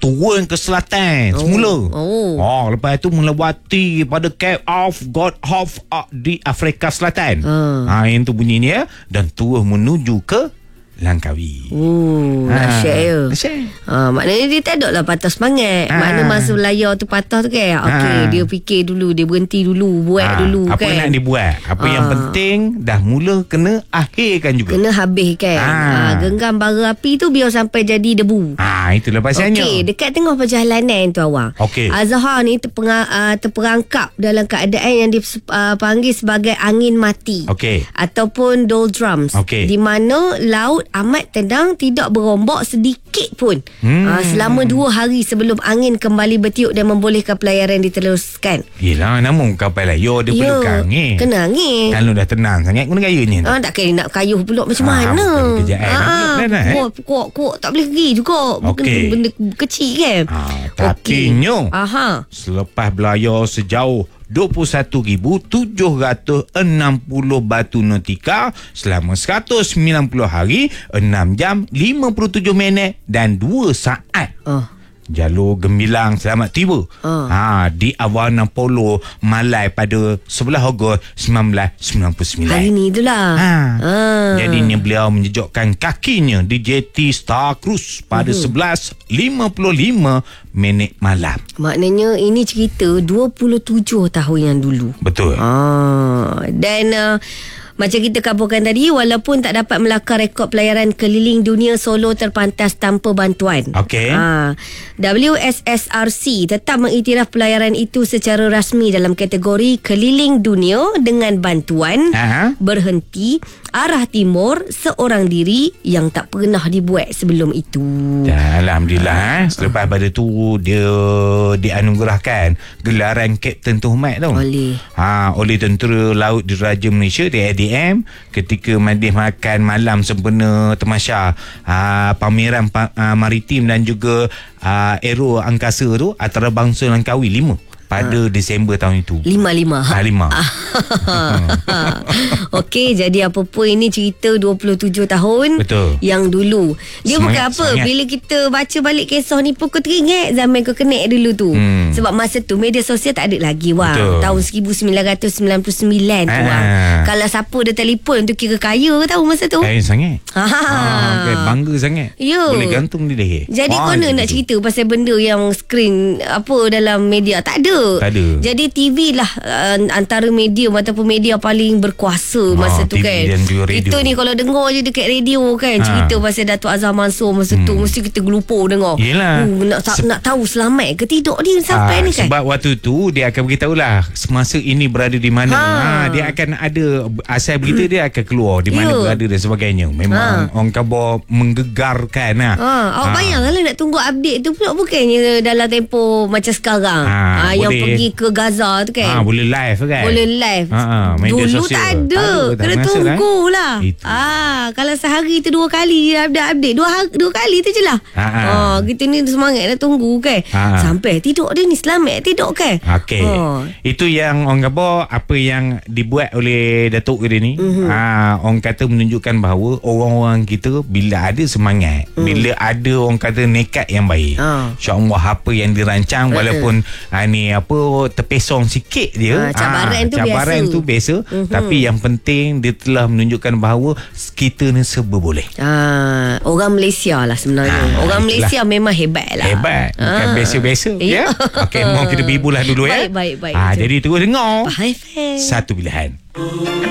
turun ke selatan semula. Lepas tu melewati pada Cape of God Hope di Afrika Selatan. Yang tu bunyinya, dan terus menuju ke Langkawi. Dahsyat ya. Maknanya dia tak ada lah patah semangat. Makna masa layar tu patah tu kan, okey, dia fikir dulu, dia berhenti dulu, buat dulu apa kan. Apa nak dibuat, apa yang penting dah mula kena akhirkan juga. Kena habis kan. Genggam bara api tu biar sampai jadi debu. Itulah pasalnya. Okey, dekat tengah perjalanan tu awang, Azhar ni terperangkap dalam keadaan yang dipanggil sebagai angin mati, ataupun doldrums, di mana laut amat tenang, tidak berombak sedikit pun selama 2 hari sebelum angin kembali bertiup dan membolehkan pelayaran diteruskan. Yelah, namun kapal layar dia perlukan angin. Kena angin. Kalau dah tenang sangat, guna gayanya. Tak kena nak kayuh pula macam mana. Kuat tak boleh pergi juga. Benda kecil kan. Tapinya selepas belayar sejauh 21,760 batu nautika selama 190 hari, 6 jam 57 minit dan 2 saat. Jalur Gemilang selamat tiba di Awana Polo Malai pada 11 Ogos 1999. Hari ni itulah. Jadinya beliau menjejokkan kakinya di JT Star Cruise pada 11.55 minit malam. Maknanya ini cerita 27 tahun yang dulu. Betul. Dan macam kita kabarkan tadi, walaupun tak dapat melakar rekod pelayaran keliling dunia solo terpantas tanpa bantuan, WSSRC tetap mengiktiraf pelayaran itu secara rasmi dalam kategori keliling dunia dengan bantuan berhenti arah timur seorang diri yang tak pernah dibuat sebelum itu. Alhamdulillah. Selepas pada tu dia dianugerahkan gelaran Kapten Tuhmat tu oleh Tentera Laut Diraja Malaysia TADM ketika madih makan malam sempena temasya pameran maritim dan juga aero angkasa tu antarabangsa Langkawi 5 pada Disember tahun itu. 5. Okey, jadi apa pun ini cerita 27 tahun. Betul. Yang dulu. Dia bukan apa. Semangat. Bila kita baca balik kisah ni pun kau teringat zaman kau connect dulu tu. Sebab masa tu media sosial tak ada lagi tahun 1999 tu Kalau siapa ada telefon tu kira kaya tahu masa tu. Kaya sangat. Bangga sangat. Boleh gantung di leher. Jadi nak cerita pasal benda yang screen apa dalam media tak ada. Jadi TV lah antara medium ataupun media paling berkuasa masa tu kan. Kita ni kalau dengar je dekat radio kan cerita pasal Datuk Azhar Mansur masa tu mesti kita gelupur dengar. Nak tahu selamat ke tidak dia sampai ni kan. Sebab waktu tu dia akan beritahu lah semasa ini berada di mana. Dia akan ada asal berita dia akan keluar di mana berada dan sebagainya. Memang orang khabar menggegarkan awak bayang kalau nak tunggu update tu pula bukannya dalam tempoh macam sekarang. Yang pergi ke Gaza tu kan. Boleh live kan. Boleh live. Dulu tak ada. Kena tunggu lah. Kalau sehari tu 2 kali update 2 kali tu je lah. Kita ni semangat nak tunggu kan. Sampai tidur dia ni selamat tidur kan. Itu yang orang khabar apa yang dibuat oleh Datuk dia ni. Orang kata menunjukkan bahawa orang-orang kita bila ada semangat, bila ada orang kata nekat yang baik, insya-Allah apa yang dirancang walaupun ni apa terpesong sikit dia, cabaran tu biasa, tapi yang penting dia telah menunjukkan bahawa kita ni serba boleh. Orang Malaysia lah sebenarnya. Orang Malaysia memang hebat lah. Hebat. Bukan biasa-biasa. Ya. Okey, mau kita berhibur lah dulu ya. Baik. Jadi terus dengar. Faham. Satu pilihan.